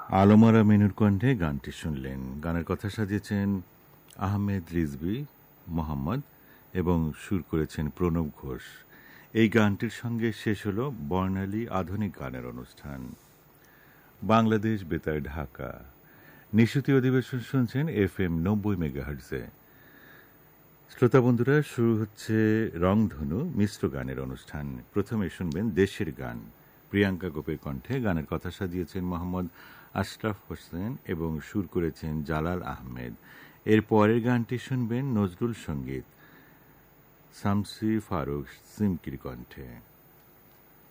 আলমারা মেনুর কণ্ঠে গানটি শুনলেন। গানের কথা সাজিয়েছেন আহমেদ রিজভী মোহাম্মদ এবং সুর করেছেন প্রণব ঘোষ। এই গানটির সঙ্গে শেষ হল বর্ণালী আধুনিক গানের অনুষ্ঠান। বাংলাদেশ বেতার ঢাকা নিশুতি অধিবেশন শুনছেন FM 90 মেগাহার্টজে। শ্রোতা বন্ধুরা, শুরু হচ্ছে রংধনু মিশ্র গানের অনুষ্ঠান। প্রথমে শুনবেন দেশের গান, প্রিয়াঙ্কা গোপের কণ্ঠে। গানের কথা সাজিয়েছেন মোহাম্মদ আশরাফ হোসেন এবং সুর করেছেন জালাল আহমেদ। এর পরের গানটি শুনবেন নজরুল সঙ্গীত, শামসী ফারুক সিমকির কণ্ঠে।